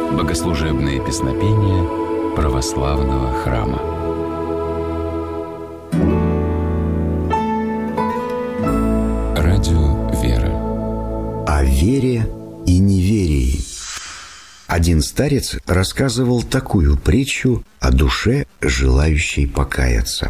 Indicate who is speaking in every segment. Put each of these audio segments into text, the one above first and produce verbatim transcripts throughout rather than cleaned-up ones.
Speaker 1: Богослужебные песнопения православного храма. Радио «Вера».
Speaker 2: О вере и неверии. Один старец рассказывал такую притчу о душе, желающей покаяться.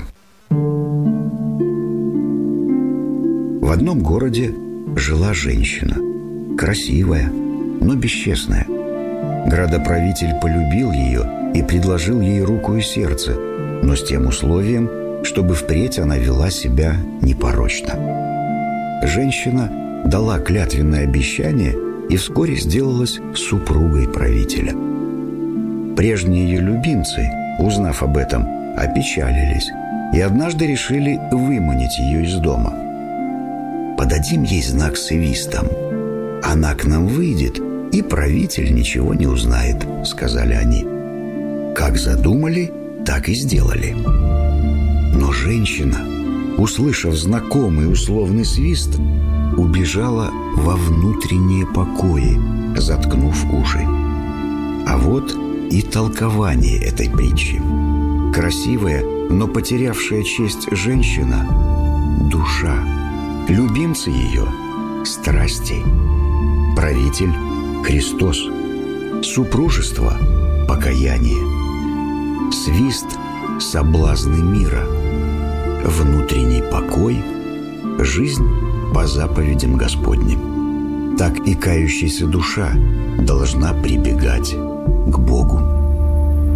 Speaker 2: В одном городе жила женщина, красивая, но бесчестная. Градоправитель полюбил ее и предложил ей руку и сердце, но с тем условием, чтобы впредь она вела себя непорочно. Женщина дала клятвенное обещание и вскоре сделалась супругой правителя. Прежние ее любимцы, узнав об этом, опечалились и однажды решили выманить ее из дома. «Подадим ей знак свистом. Она к нам выйдет, и правитель ничего не узнает», — сказали они. Как задумали, так и сделали. Но женщина, услышав знакомый условный свист, убежала во внутренние покои, заткнув уши. А вот и толкование этой притчи. Красивая, но потерявшая честь женщина — душа. Любимцы ее — страсти. Правитель — Христос. Супружество — покаяние. Свист — соблазны мира. Внутренний покой — жизнь по заповедям Господним. Так и кающаяся душа должна прибегать к Богу.